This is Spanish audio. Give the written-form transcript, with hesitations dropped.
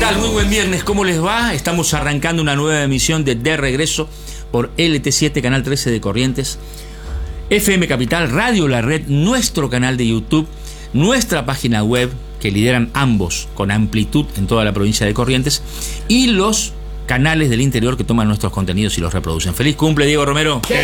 tal? Muy buen viernes, ¿cómo les va? Estamos arrancando una nueva emisión de Regreso por LT7, Canal 13 de Corrientes, FM Capital, Radio La Red, nuestro canal de YouTube, nuestra página web, que lideran ambos con amplitud en toda la provincia de Corrientes, y los canales del interior que toman nuestros contenidos y los reproducen. ¡Feliz cumple, Diego Romero!